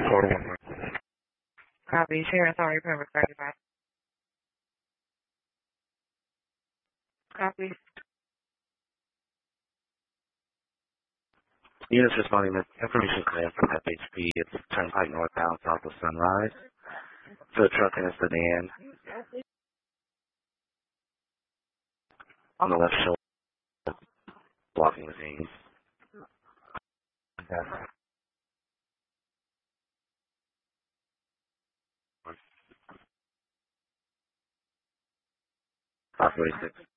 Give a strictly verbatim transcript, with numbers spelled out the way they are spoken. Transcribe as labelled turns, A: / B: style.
A: Florida one.
B: Copy. Sharon, sorry, remember thirty-five. Copy.
A: Units responding to information command from F H P. It's Turnpike northbound south of Sunrise. Food truck and a sedan. On the left shoulder, blocking the scene. five forty-six.